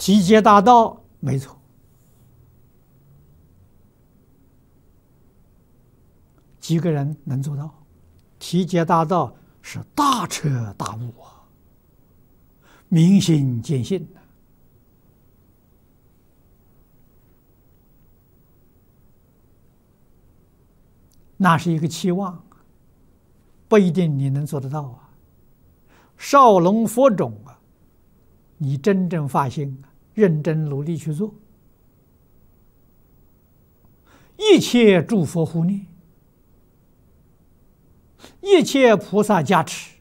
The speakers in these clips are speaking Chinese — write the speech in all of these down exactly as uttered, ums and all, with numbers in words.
体解大道没错，几个人能做到？体解大道是大彻大悟啊，明心见性的。那是一个期望，不一定你能做得到啊。少龙佛种啊，你真正发心，认真努力去做，一切诸佛护念，一切菩萨加持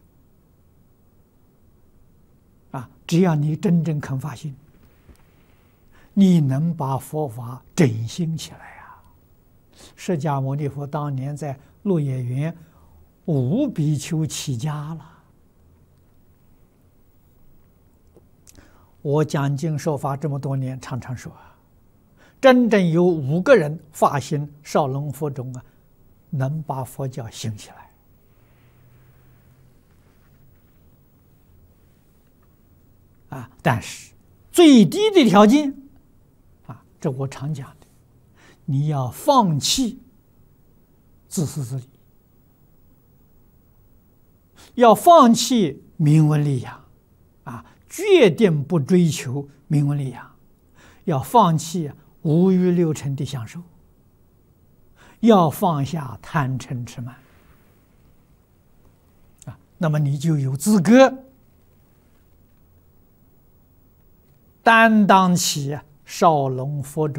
啊！只要你真正肯发心，你能把佛法振兴起来啊！释迦牟尼佛当年在鹿野园五比丘起家了。我讲经说法这么多年，常常说啊，真正有五个人发心少龙佛种啊，能把佛教兴起来啊。但是最低的条件啊，这我常讲的，你要放弃自私自利，要放弃名闻利养啊。决定不追求名闻利养，要放弃五欲六尘的享受，要放下贪嗔痴慢啊，那么你就有资格担当起少龙佛种